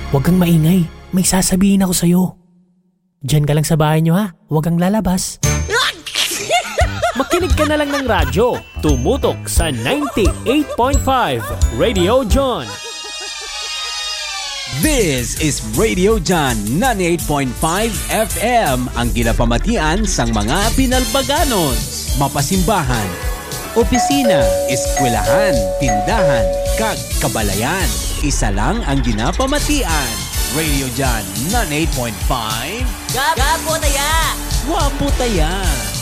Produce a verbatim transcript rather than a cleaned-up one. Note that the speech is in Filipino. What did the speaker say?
Huwag kang maingay. May sasabihin ako sa'yo. Diyan ka lang sa bahay nyo ha. Huwag kang lalabas. Makinig ka na lang ng radyo. Tumutok sa ninety-eight point five Radio John. This is Radio John ninety-eight point five F M, ang ginapamatian sang mga Pinalbaganos, mapasimbahan, opisina, eskwelahan, tindahan, kag kabalayan. Isa lang ang ginapamatian. Radio John ninety-eight point five. Gapo taya! Wapo taya!